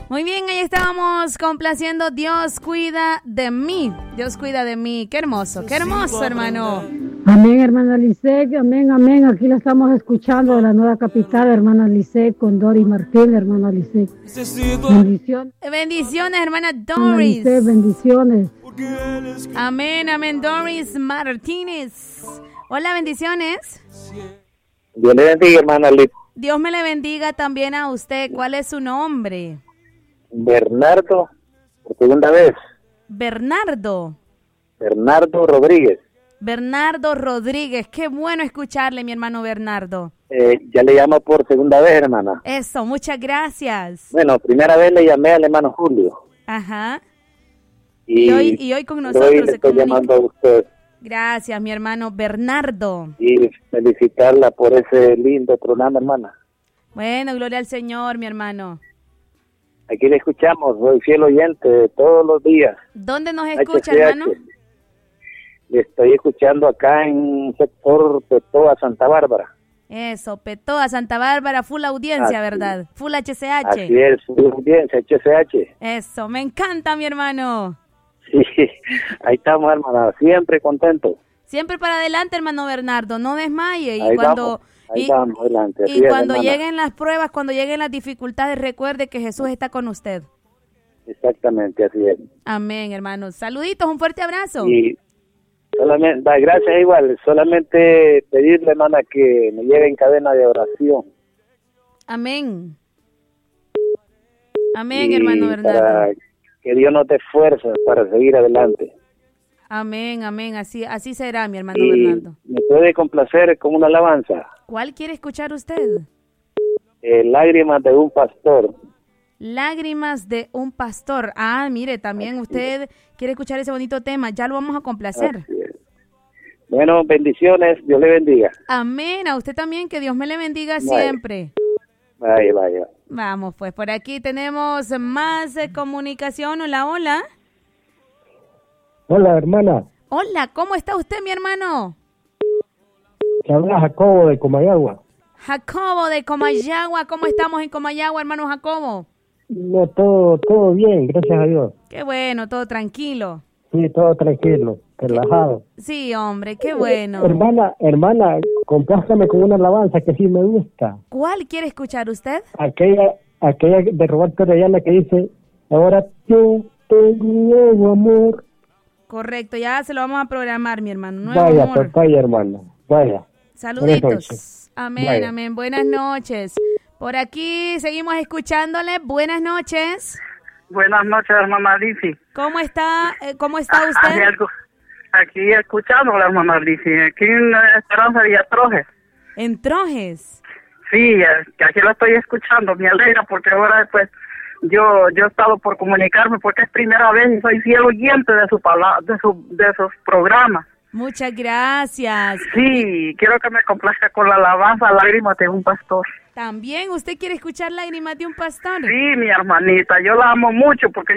Muy bien, ahí estábamos complaciendo Dios cuida de mí. Dios cuida de mí. Qué hermoso, hermano. Amén, hermana Lisset, amén, amén. Aquí la estamos escuchando de la nueva capital, hermana Lisset, con Doris Martín, hermana Lisset. Bendiciones. Bendiciones, hermana Hermana Doris. Lisset, bendiciones. Amén, amén, Doris Martínez. Hola, bendiciones. Dios le bendiga, hermana Liz. Dios me le bendiga también a usted. ¿Cuál es su nombre? Bernardo, por segunda vez. Bernardo Rodríguez. Bernardo Rodríguez. Qué bueno escucharle, mi hermano Bernardo. Ya le llamo por segunda vez, hermana. Eso, muchas gracias. Bueno, primera vez le llamé al hermano Julio. Ajá. Y hoy con nosotros hoy le estoy llamando a usted. Gracias, mi hermano Bernardo. Y felicitarla por ese lindo programa, hermana. Bueno, gloria al Señor, mi hermano. Aquí le escuchamos, soy fiel oyente todos los días. ¿Dónde nos escucha, HCH. hermano? Le estoy escuchando acá en sector Petoa, Santa Bárbara. Eso, Petoa, Santa Bárbara, full audiencia, ¿verdad? Full HCH. Así es, full audiencia, HCH. Eso, me encanta, mi hermano. Sí, ahí estamos, hermana, siempre contentos. Siempre para adelante, hermano Bernardo, no desmaye. Ahí vamos adelante. Y cuando lleguen las pruebas, cuando lleguen las dificultades, recuerde que Jesús está con usted. Exactamente, así es. Amén, hermanos. Saluditos, un fuerte abrazo. Y solamente, gracias igual, solamente pedirle, hermana, que me lleve en cadena de oración. Amén. Amén, hermano Bernardo. Para que Dios nos dé fuerza para seguir adelante. Amén, amén, así será, mi hermano Y Bernardo. ¿me puede complacer con una alabanza? ¿Cuál quiere escuchar usted? Lágrimas de un pastor. Lágrimas de un pastor. Ah, mire, también usted quiere escuchar ese bonito tema, ya lo vamos a complacer. Bueno, bendiciones, Dios le bendiga. Amén, a usted también, que Dios me le bendiga siempre. Vaya. Vamos, pues por aquí tenemos más comunicación. Hola, hola. Hola, hermana. Hola, ¿cómo está usted, mi hermano? Te habla Jacobo de Comayagua. Jacobo de Comayagua, ¿cómo estamos en Comayagua, hermano Jacobo? No, todo bien, gracias a Dios. Qué bueno, todo tranquilo. Sí, todo tranquilo, relajado. Sí, hombre, qué bueno. Hermana, complázcame con una alabanza que sí me gusta. ¿Cuál quiere escuchar usted? Aquella de Roberto Orellana que dice, ahora yo tengo un nuevo amor. Correcto, ya se lo vamos a programar, mi hermano. Nuevo vaya, amor. pues vaya, hermano, vaya. Saluditos. Amén, vaya. amén. Buenas noches. Por aquí seguimos escuchándole. Buenas noches. Buenas noches, hermana Lizzy. ¿Cómo está usted? Aquí escuchando la hermana Lizzy, aquí en Esperanza Villatrojes. ¿En Trojes? Sí, que aquí lo estoy escuchando, me alegra porque ahora pues yo he estado por comunicarme porque es primera vez y soy fiel oyente de su palabra, de sus programas. Muchas gracias. Sí, quiero que me complazca con la alabanza Lágrimas de un pastor. ¿También usted quiere escuchar Lágrimas de un pastor? Sí, mi hermanita, yo la amo mucho porque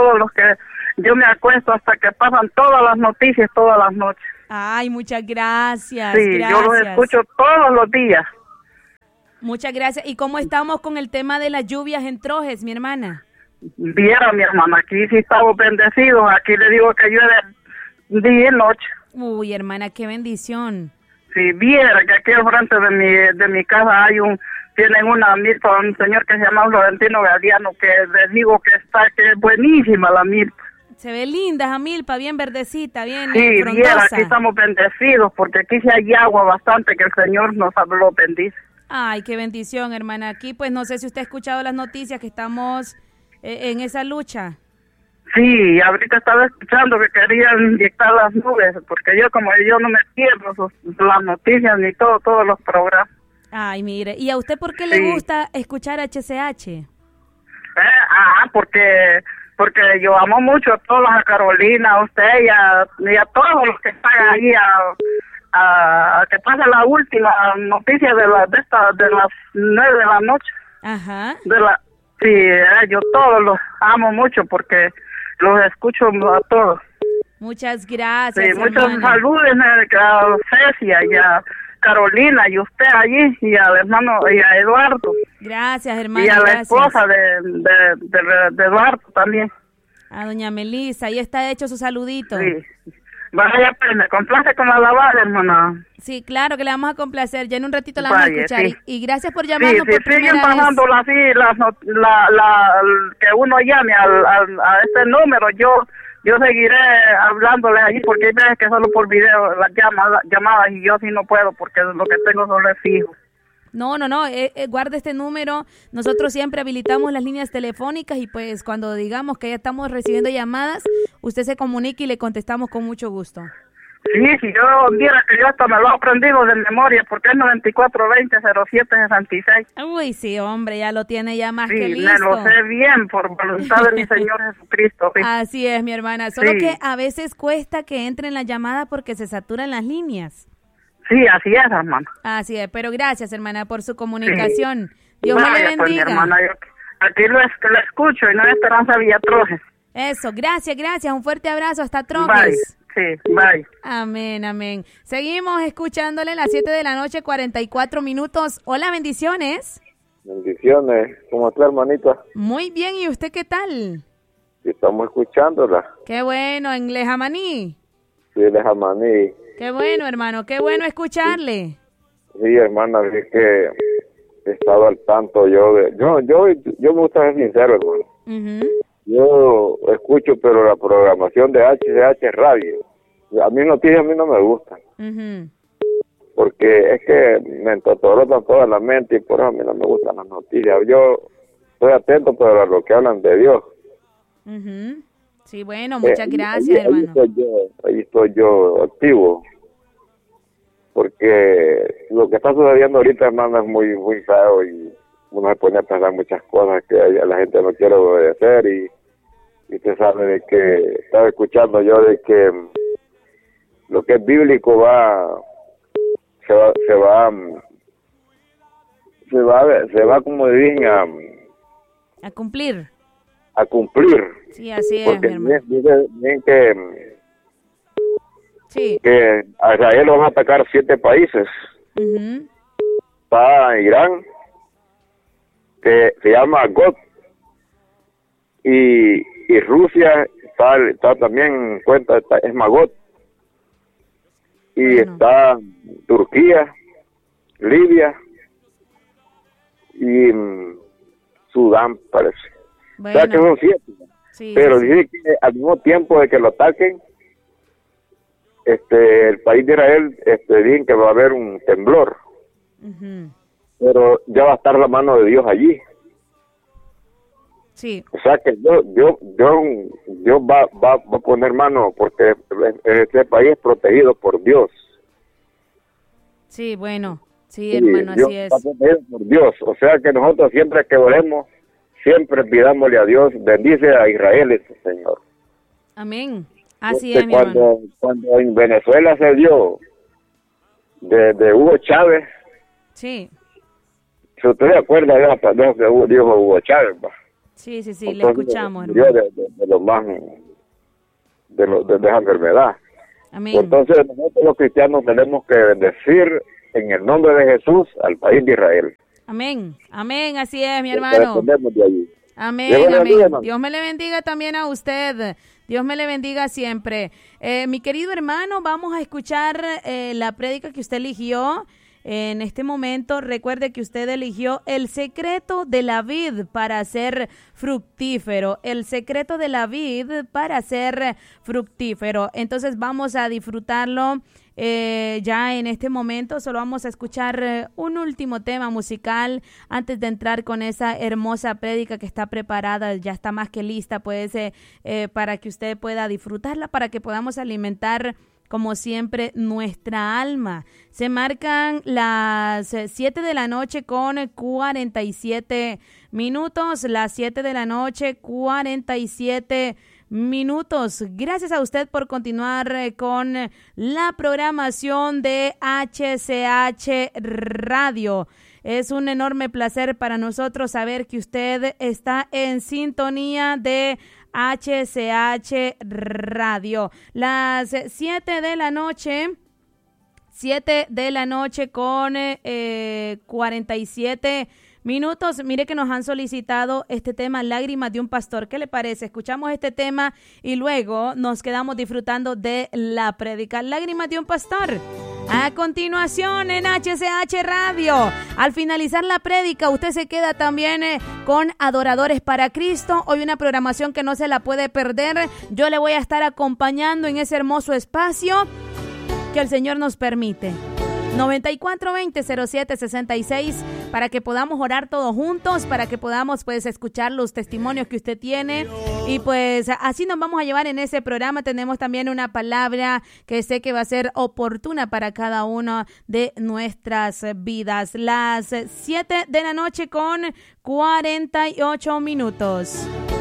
yo me acuesto hasta que pasan todas las noticias todas las noches. Ay, muchas gracias. Sí, gracias. yo los escucho todos los días. Muchas gracias. ¿Y cómo estamos con el tema de las lluvias en Trojes, mi hermana? Viera, mi hermana, aquí sí estamos bendecidos. Aquí le digo que llueve día y noche. Uy, hermana, qué bendición. Sí, viera que aquí al frente de mi casa tienen una milpa, un señor que se llama Florentino Gadiano, que les digo que es buenísima la milpa. Se ve linda esa milpa, bien verdecita, bien sí, frondosa. Viera, aquí estamos bendecidos porque aquí sí hay agua bastante que el Señor nos lo bendice. Ay, qué bendición, hermana. Aquí, pues, no sé si usted ha escuchado las noticias que estamos en esa lucha. Sí, ahorita estaba escuchando que querían inyectar las nubes, porque yo no me pierdo las noticias ni todos los programas. Ay, mire, ¿y a usted por qué le gusta escuchar HCH? Porque yo amo mucho a todos, a Carolina, a usted y a todos los que están ahí a que pase la última noticia de las 9 de la noche. Ajá. Yo todos los amo mucho porque los escucho a todos. Muchas gracias, sí, muchos saludos a Cecia y a Carolina y usted allí y al hermano y a Eduardo Gracias, hermana. Y a la gracias. esposa de Eduardo también. A doña Melissa, ahí está hecho su saludito. Sí. Vaya, pues, me complace con la lavada, hermana. Sí, claro que le vamos a complacer. Ya en un ratito la vamos a escuchar. Sí. Y gracias por llamarnos Sí, por siguen primera pasando vez. que uno llame a este número, yo seguiré hablándole allí porque hay veces que solo por video las llamadas y yo sí no puedo porque lo que tengo solo es fijo. No, guarde este número. Nosotros siempre habilitamos las líneas telefónicas y pues cuando digamos que ya estamos recibiendo llamadas, usted se comunica y le contestamos con mucho gusto. Sí, si yo viera que yo hasta me lo he aprendido de memoria porque es 9420-0766. Uy, sí, hombre, ya lo tiene ya más Sí, que listo. me lo sé bien por voluntad de mi Señor Jesucristo. Sí. Así es, mi hermana. Solo Sí. que a veces cuesta que entre en la llamada porque se saturan las líneas. Sí, así es, hermano. Así es, pero gracias, hermana, por su comunicación. Dios me le Vaya, pues, mi bendiga. hermana, yo aquí lo escucho y no es Esperanza Villatrojes. Eso, gracias. Un fuerte abrazo. Hasta Bye. Trojes. Sí, bye. Amén. Seguimos escuchándole las 7 de la noche, 44 minutos. Hola, bendiciones. Bendiciones. ¿Cómo está, hermanita? Muy bien, ¿y usted qué tal? Sí, estamos escuchándola. Qué bueno, en Lejamaní. Sí, de Jamaní. Qué bueno, hermano, qué bueno escucharle. Sí, hermana, es que he estado al tanto yo me gusta ser sincero, hermano. Ujú. Yo escucho, pero la programación de HCH Radio, a mí noticias a mí no me gustan, Ujú. porque es que me entotorotan toda la mente y por eso a mí no me gustan las noticias. Yo estoy atento, pero a lo que hablan de Dios. Ujú. Sí, bueno, muchas gracias, Ahí hermano. estoy yo activo, porque lo que está sucediendo ahorita, hermano, es muy muy feo y uno se pone a pensar muchas cosas que la gente no quiere obedecer y usted sabe de que estaba escuchando yo de que lo que es bíblico se va como dicen A cumplir. a cumplir, Sí, así es, porque mi hermano. dicen Sí. que a Israel lo van a atacar 7 países. Ujú. Está Irán, que se llama GOT, y Rusia está también en cuenta, es Magot, y Bueno. está Turquía, Libia y Sudán, parece. O sea que Bueno, son 7, sí, pero sí, dice que al mismo tiempo de que lo ataquen, el país de Israel dicen que va a haber un temblor, Ujú. pero ya va a estar la mano de Dios allí. Sí, O sea que Dios va a poner mano porque este país es protegido por Dios. sí, bueno, sí, hermano, Dios así es. está protegido por Dios. O sea que nosotros siempre que oremos, siempre pidámosle a Dios, bendice a Israel, ese Señor. Amén. Así Porque es, mi hermano. cuando en Venezuela se dio de Hugo Chávez, Sí, si usted se acuerda de lo que dijo Hugo Chávez, va. sí, le Entonces, escuchamos, murió hermano. de lo más de esa enfermedad. Amén. Entonces nosotros los cristianos tenemos que bendecir en el nombre de Jesús al país de Israel. Amén. Amén, así es, mi Porque hermano. dependemos de allí. Amén, Dios le bendiga, amén. hermano. Dios me le bendiga también a usted. Dios me le bendiga siempre. Mi querido hermano, vamos a escuchar la prédica que usted eligió en este momento. Recuerde que usted eligió el secreto de la vid para ser fructífero. El secreto de la vid para ser fructífero. Entonces vamos a disfrutarlo ya en este momento. Solo vamos a escuchar un último tema musical antes de entrar con esa hermosa prédica que está preparada, ya está más que lista, pues, para que usted pueda disfrutarla, para que podamos alimentar como siempre nuestra alma. Se marcan las 7 de la noche con 47 minutos, las 7 de la noche 47 minutos. Gracias a usted por continuar con la programación de HCH Radio. Es un enorme placer para nosotros saber que usted está en sintonía de HCH Radio. Las 7 de la noche. 7 de la noche con 47 minutos. Mire que nos han solicitado este tema, Lágrimas de un pastor. ¿Qué le parece? Escuchamos este tema y luego nos quedamos disfrutando de la prédica. Lágrimas de un pastor. A continuación en HCH Radio. Al finalizar la prédica, usted se queda también con Adoradores para Cristo. Hoy una programación que no se la puede perder. Yo le voy a estar acompañando en ese hermoso espacio que el Señor nos permite. 9420-0766 para que podamos orar todos juntos, para que podamos pues escuchar los testimonios que usted tiene y pues así nos vamos a llevar en ese programa. Tenemos también una palabra que sé que va a ser oportuna para cada una de nuestras vidas. Las 7 de la noche con 48 minutos.